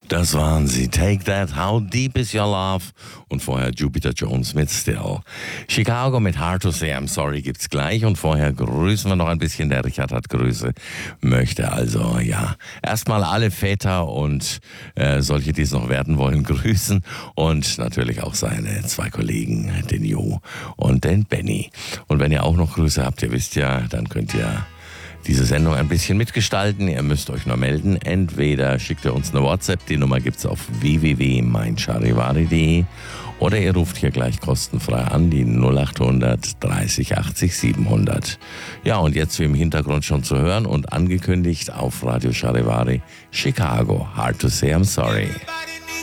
Das waren sie. Take That, How Deep Is Your Love? Und vorher Jupiter Jones mit Still. Chicago mit Hard to Say I'm Sorry gibt's gleich. Und vorher grüßen wir noch ein bisschen. Der Richard hat Grüße möchte. Also ja, erstmal alle Väter und solche, die es noch werden wollen, grüßen. Und natürlich auch seine zwei Kollegen, den Jo und den Benny. Und wenn ihr auch noch Grüße habt, ihr wisst ja, dann könnt ihr diese Sendung ein bisschen mitgestalten. Ihr müsst euch nur melden. Entweder schickt ihr uns eine WhatsApp, die Nummer gibt's auf www.meincharivari.de, oder ihr ruft hier gleich kostenfrei an, die 0800 30 80 700. Ja, und jetzt wie im Hintergrund schon zu hören und angekündigt auf Radio Charivari, Chicago, Hard to Say I'm Sorry.